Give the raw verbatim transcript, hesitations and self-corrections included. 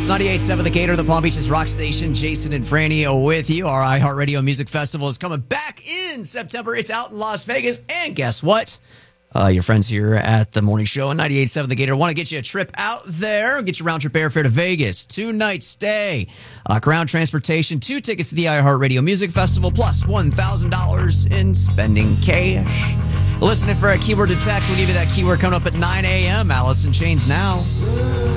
ninety-eight point seven The Gator, the Palm Beaches rock station. Jason and Franny are with you. Our iHeartRadio Music Festival is coming back in September. It's out in Las Vegas. And guess what? Uh, your friends here at the morning show on ninety-eight point seven The Gator want to get you a trip out there. Get you round trip airfare to Vegas. Two night stay. Uh, ground transportation. Two tickets to the iHeartRadio Music Festival. Plus one thousand dollars in spending cash. Listening for a keyword to text. We'll give you that keyword coming up at nine a.m. Alice in Chains now.